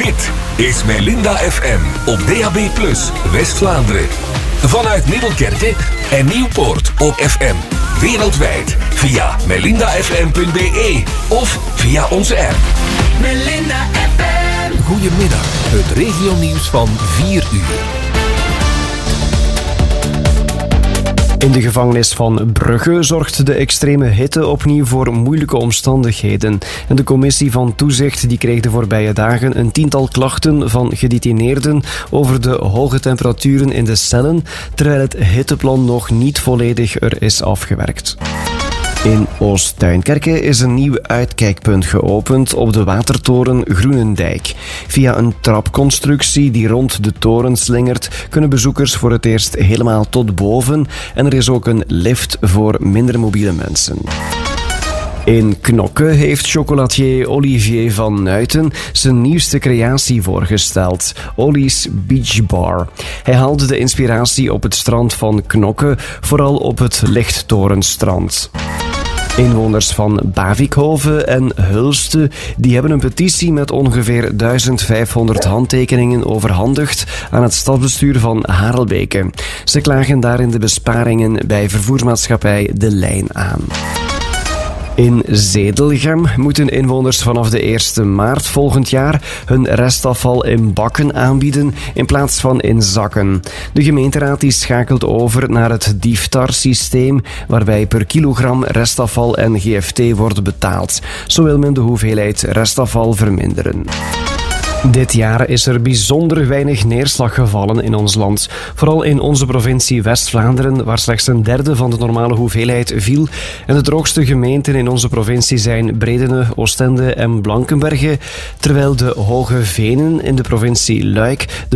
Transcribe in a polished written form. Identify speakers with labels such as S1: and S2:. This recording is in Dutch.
S1: Dit is Melinda FM op DAB+, West-Vlaanderen. Vanuit Middelkerke en Nieuwpoort op FM. Wereldwijd via melindafm.be of via onze app.
S2: Melinda FM.
S1: Goedemiddag, het regionieuws van 4 uur.
S3: In de gevangenis van Brugge zorgt de extreme hitte opnieuw voor moeilijke omstandigheden. En de commissie van toezicht die kreeg de voorbije dagen een 10-tal klachten van gedetineerden over de hoge temperaturen in de cellen, terwijl het hitteplan nog niet volledig er is afgewerkt. In Oost-Tuinkerke is een nieuw uitkijkpunt geopend op de watertoren Groenendijk. Via een trapconstructie die rond de toren slingert, kunnen bezoekers voor het eerst helemaal tot boven en er is ook een lift voor minder mobiele mensen. In Knokke heeft chocolatier Olivier van Nuiten zijn nieuwste creatie voorgesteld, Ollie's Beach Bar. Hij haalde de inspiratie op het strand van Knokke, vooral op het Lichttorenstrand. Inwoners van Bavikhoven en Hulste die hebben een petitie met ongeveer 1500 handtekeningen overhandigd aan het stadsbestuur van Harelbeke. Ze klagen daarin de besparingen bij vervoersmaatschappij De Lijn aan. In Zedelgem moeten inwoners vanaf de 1 maart volgend jaar hun restafval in bakken aanbieden in plaats van in zakken. De gemeenteraad die schakelt over naar het DIFTAR-systeem, waarbij per kilogram restafval en GFT wordt betaald. Zo wil men de hoeveelheid restafval verminderen. Dit jaar is er bijzonder weinig neerslag gevallen in ons land. Vooral in onze provincie West-Vlaanderen, waar slechts een derde van de normale hoeveelheid viel. En de droogste gemeenten in onze provincie zijn Bredene, Oostende en Blankenberge, terwijl de hoge venen in de provincie Luik